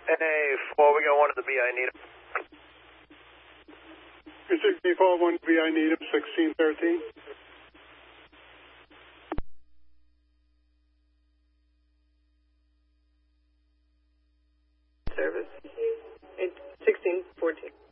NA4, we got one at the BI Needham. 364, 1 BI Needham, 1613. Service. 1614.